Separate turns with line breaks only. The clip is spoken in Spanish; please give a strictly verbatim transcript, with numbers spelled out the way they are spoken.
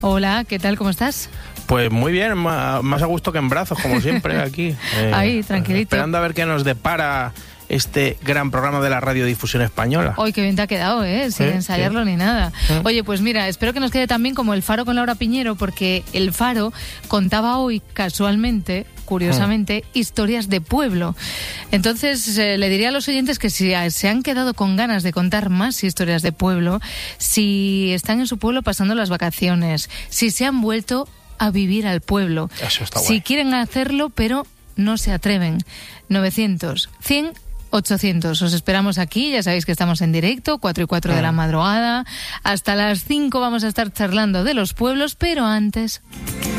Hola, ¿qué tal? ¿Cómo estás?
Pues muy bien, más a gusto que en brazos, como siempre, aquí. Eh,
Ahí, tranquilito.
Esperando a ver qué nos depara este gran programa de la radiodifusión española.
Hoy qué bien te ha quedado, ¿eh? Sin
¿Sí?
ensayarlo
¿Sí?
ni nada.
¿Sí?
Oye, pues mira, espero que nos quede también como El Faro con Laura Piñero, porque El Faro contaba hoy, casualmente, curiosamente, mm. historias de pueblo. Entonces, eh, le diría a los oyentes que si se han quedado con ganas de contar más historias de pueblo, si están en su pueblo pasando las vacaciones, si se han vuelto a vivir al pueblo,
Eso está
si
guay.
quieren hacerlo, pero no se atreven. novecientos, cien, ochocientos. Os esperamos aquí, ya sabéis que estamos en directo, cuatro y cuatro de la madrugada. Hasta las cinco vamos a estar charlando de los pueblos, pero antes...